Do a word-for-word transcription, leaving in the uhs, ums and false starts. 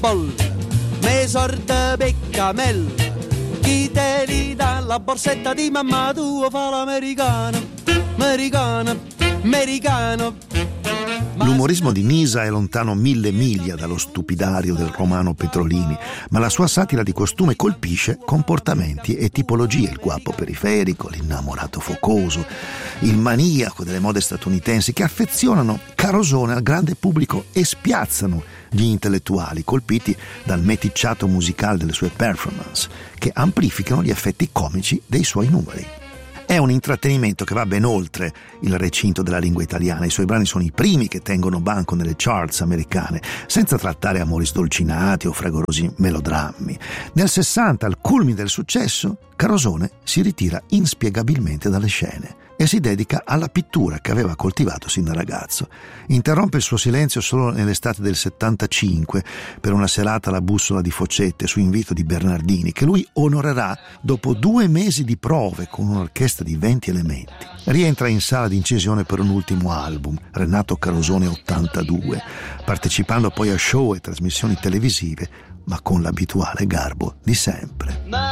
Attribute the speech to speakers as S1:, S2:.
S1: bolla, me sorda peccamella, chi te li dà la borsetta di mamma tua fa l'americano, americano, americano.
S2: L'umorismo di Nisa è lontano mille miglia dallo stupidario del romano Petrolini, ma la sua satira di costume colpisce comportamenti e tipologie: il guapo periferico, l'innamorato focoso, il maniaco delle mode statunitensi, che affezionano Carosone al grande pubblico e spiazzano gli intellettuali colpiti dal meticciato musicale delle sue performance, che amplificano gli effetti comici dei suoi numeri. È un intrattenimento che va ben oltre il recinto della lingua italiana. I suoi brani sono i primi che tengono banco nelle charts americane, senza trattare amori sdolcinati o fragorosi melodrammi. Nel sessanta, al culmine del successo, Carosone si ritira inspiegabilmente dalle scene e si dedica alla pittura che aveva coltivato sin da ragazzo. Interrompe il suo silenzio solo nell'estate del settantacinque per una serata alla Bussola di Focette su invito di Bernardini, che lui onorerà dopo due mesi di prove con un'orchestra di venti elementi. Rientra in sala di incisione per un ultimo album, Renato Carosone ottantadue, partecipando poi a show e trasmissioni televisive, ma con l'abituale garbo di sempre.